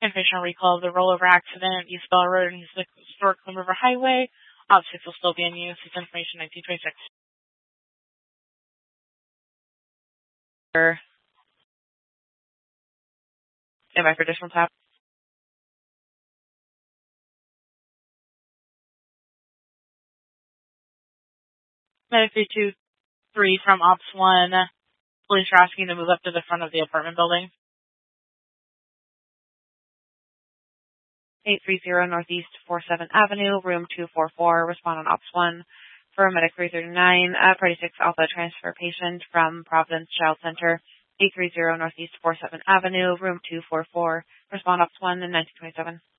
Information recall of the rollover accident, East Bell Road and Historic Clean River Highway. Op 6 will still be in use. This information 1926. Stand by for additional tap. 9323 from Ops 1. Police are asking to move up to the front of the apartment building. 830 Northeast 47th Avenue, room 244. Respond on Ops 1 for Medic 339, Party 6 Alpha transfer patient from Providence Child Center. 830 Northeast 47th Avenue, room 244. Respond Ops 1 in 1927.